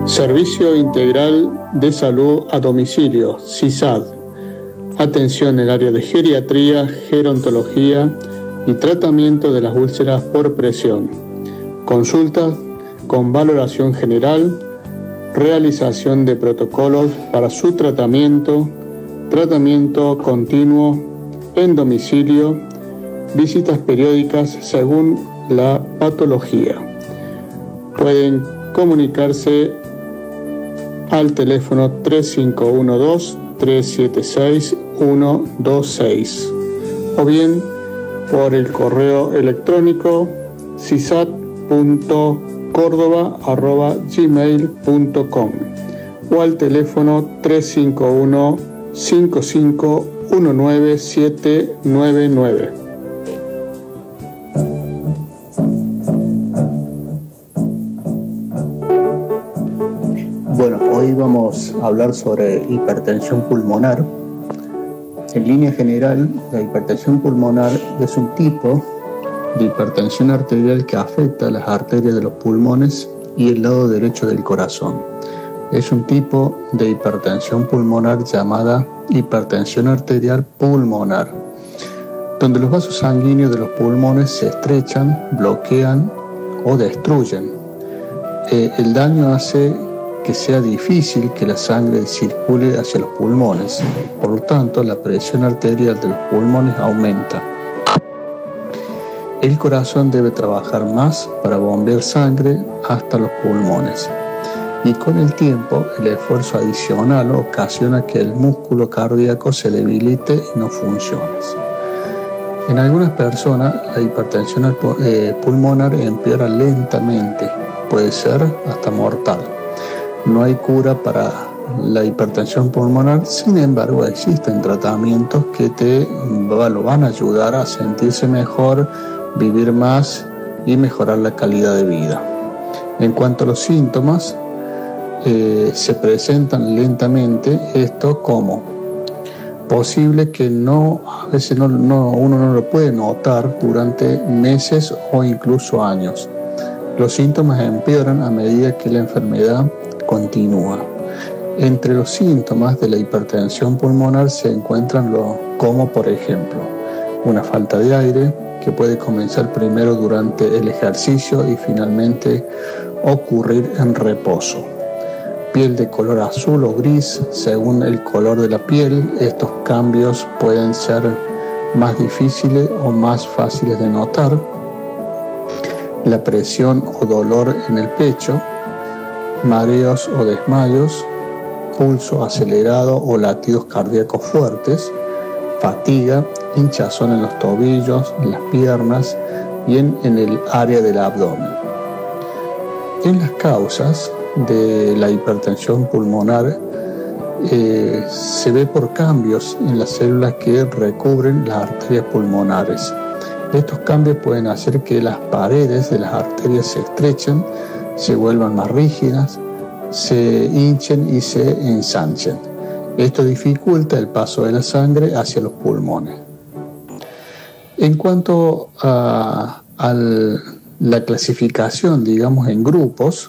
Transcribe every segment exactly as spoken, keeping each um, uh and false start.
Servicio Integral de Salud a Domicilio, S I S A D. Atención en el área de geriatría, gerontología y tratamiento de las úlceras por presión. Consultas con valoración general, realización de protocolos para su tratamiento, tratamiento continuo en domicilio, visitas periódicas según la patología. Pueden comunicarse al teléfono tres cinco uno dos, tres siete seis, uno dos seis o bien por el correo electrónico sisad punto córdoba arroba gmail punto com o al teléfono tres cinco uno, cinco cinco uno nueve, siete nueve nueve. Bueno, hoy vamos a hablar sobre hipertensión pulmonar. En línea general, la hipertensión pulmonar es un tipo de hipertensión arterial que afecta las arterias de los pulmones y el lado derecho del corazón. Es un tipo de hipertensión pulmonar llamada hipertensión arterial pulmonar, donde los vasos sanguíneos de los pulmones se estrechan, bloquean o destruyen. Eh, el daño hace que sea difícil que la sangre circule hacia los pulmones. Por lo tanto, la presión arterial de los pulmones aumenta. El corazón debe trabajar más para bombear sangre hasta los pulmones. Y con el tiempo, el esfuerzo adicional ocasiona que el músculo cardíaco se debilite y no funcione. En algunas personas, la hipertensión pulmonar empeora lentamente, puede ser hasta mortal. No hay cura para la hipertensión pulmonar, sin embargo existen tratamientos que te lo van a ayudar a sentirse mejor, vivir más y mejorar la calidad de vida. En cuanto a los síntomas, eh, se presentan lentamente, esto como posible que no, a veces no, no, uno no lo puede notar durante meses o incluso años. Los síntomas empeoran a medida que la enfermedad continúa. Entre los síntomas de la hipertensión pulmonar se encuentran lo, como por ejemplo una falta de aire que puede comenzar primero durante el ejercicio y finalmente ocurrir en reposo. Piel de color azul o gris según el color de la piel. Estos cambios pueden ser más difíciles o más fáciles de notar. La presión o dolor en el pecho, mareos o desmayos, pulso acelerado o latidos cardíacos fuertes, fatiga, hinchazón en los tobillos, en las piernas y en, en el área del abdomen. En las causas de la hipertensión pulmonar eh, se ve por cambios en las células que recubren las arterias pulmonares. Estos cambios pueden hacer que las paredes de las arterias se estrechen, se vuelvan más rígidas, se hinchen y se ensanchen. Esto dificulta el paso de la sangre hacia los pulmones. En cuanto a, a la clasificación, digamos, en grupos,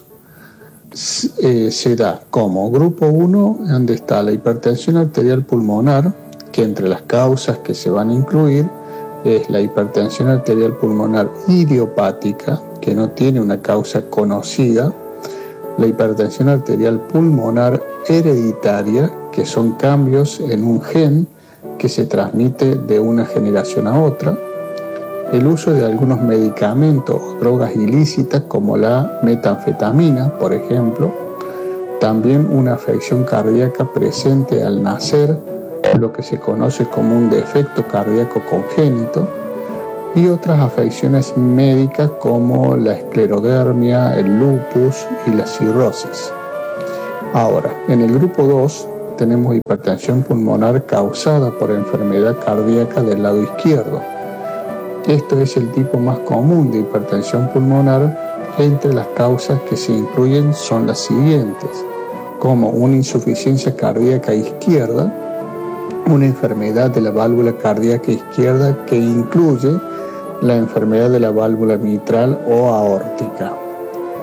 eh, se da como grupo uno, donde está la hipertensión arterial pulmonar, que entre las causas que se van a incluir es la hipertensión arterial pulmonar idiopática, que no tiene una causa conocida, la hipertensión arterial pulmonar hereditaria, que son cambios en un gen que se transmite de una generación a otra, el uso de algunos medicamentos o drogas ilícitas como la metanfetamina, por ejemplo, también una afección cardíaca presente al nacer, lo que se conoce como un defecto cardíaco congénito, y otras afecciones médicas como la esclerodermia, el lupus y la cirrosis. Ahora, en el grupo dos tenemos hipertensión pulmonar causada por enfermedad cardíaca del lado izquierdo. Esto es el tipo más común de hipertensión pulmonar. Entre las causas que se incluyen son las siguientes, como una insuficiencia cardíaca izquierda, una enfermedad de la válvula cardíaca izquierda que incluye la enfermedad de la válvula mitral o aórtica.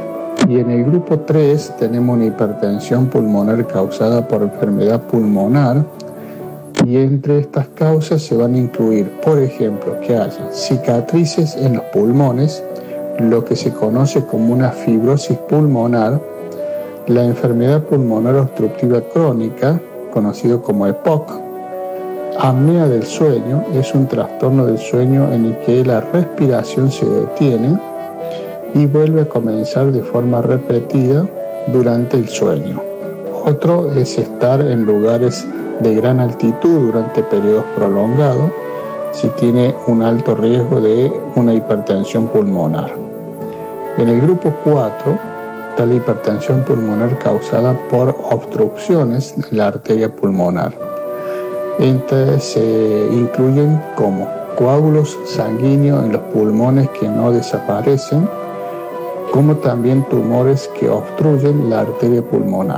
Y en el grupo tres tenemos una hipertensión pulmonar causada por enfermedad pulmonar, y entre estas causas se van a incluir, por ejemplo, que haya cicatrices en los pulmones, lo que se conoce como una fibrosis pulmonar, la enfermedad pulmonar obstructiva crónica, conocido como E P O C, apnea del sueño, es un trastorno del sueño en el que la respiración se detiene y vuelve a comenzar de forma repetida durante el sueño. Otro es estar en lugares de gran altitud durante periodos prolongados, si tiene un alto riesgo de una hipertensión pulmonar. En el grupo cuatro está la hipertensión pulmonar causada por obstrucciones en la arteria pulmonar. Estas se incluyen como coágulos sanguíneos en los pulmones que no desaparecen, como también tumores que obstruyen la arteria pulmonar.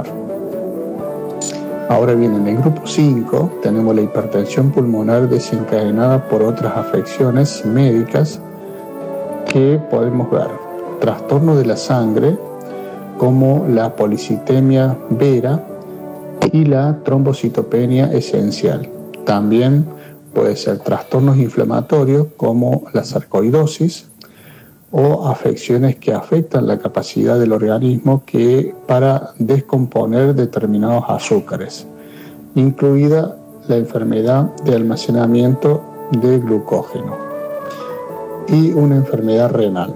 Ahora bien, en el grupo cinco tenemos la hipertensión pulmonar desencadenada por otras afecciones médicas que podemos ver. Trastorno de la sangre, como la policitemia vera y la trombocitopenia esencial. También puede ser trastornos inflamatorios como la sarcoidosis o afecciones que afectan la capacidad del organismo que, para descomponer determinados azúcares, incluida la enfermedad de almacenamiento de glucógeno y una enfermedad renal.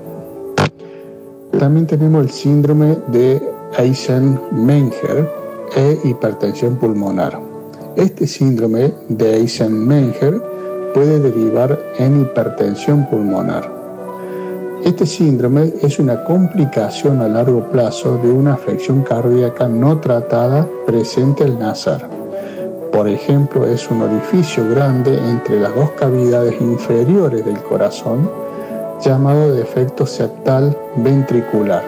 También tenemos el síndrome de Eisenmenger e hipertensión pulmonar. Este síndrome de Eisenmenger puede derivar en hipertensión pulmonar. Este síndrome es una complicación a largo plazo de una afección cardíaca no tratada presente al nacer. Por ejemplo, es un orificio grande entre las dos cavidades inferiores del corazón, llamado defecto septal ventricular.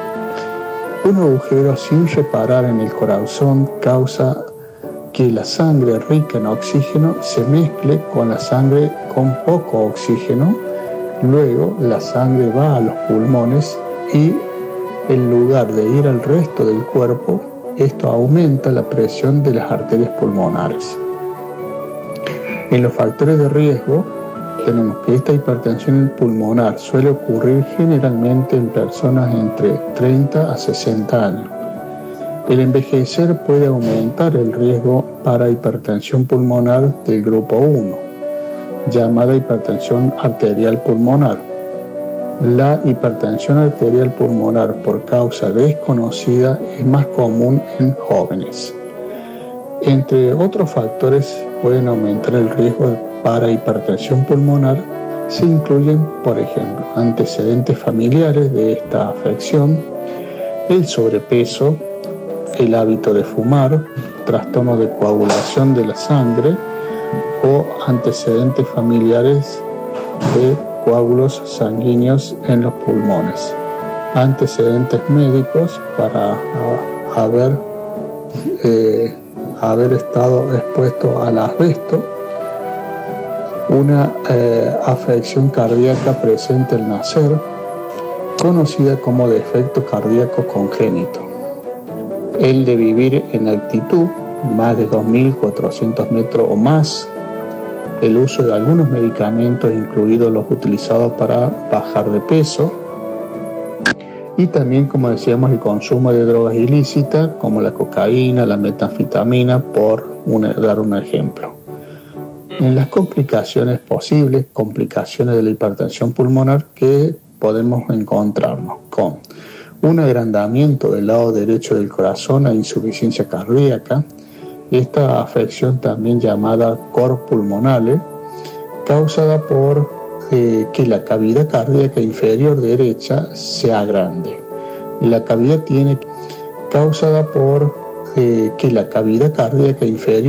Un agujero sin reparar en el corazón causa que la sangre rica en oxígeno se mezcle con la sangre con poco oxígeno. Luego la sangre va a los pulmones y, en lugar de ir al resto del cuerpo, esto aumenta la presión de las arterias pulmonares. En los factores de riesgo tenemos que esta hipertensión pulmonar suele ocurrir generalmente en personas entre treinta a sesenta años. El envejecer puede aumentar el riesgo para hipertensión pulmonar del grupo uno. Llamada hipertensión arterial pulmonar. La hipertensión arterial pulmonar por causa desconocida es más común en jóvenes. Entre otros factores pueden aumentar el riesgo para hipertensión pulmonar, se incluyen, por ejemplo, antecedentes familiares de esta afección, el sobrepeso, el hábito de fumar, trastorno de coagulación de la sangre, o antecedentes familiares de coágulos sanguíneos en los pulmones. Antecedentes médicos para haber, eh, haber estado expuesto al asbesto, una eh, afección cardíaca presente al nacer, conocida como defecto cardíaco congénito. El de vivir en altitud, más de dos mil cuatrocientos metros o más, el uso de algunos medicamentos, incluidos los utilizados para bajar de peso, y también, como decíamos, el consumo de drogas ilícitas como la cocaína, la metanfetamina, por una, dar un ejemplo. En las complicaciones posibles, complicaciones de la hipertensión pulmonar, que podemos encontrarnos con un agrandamiento del lado derecho del corazón a insuficiencia cardíaca. Esta afección, también llamada cor pulmonale, causada por eh, que la cavidad cardíaca inferior derecha se agrande. La cavidad tiene causada por eh, que la cavidad cardíaca inferior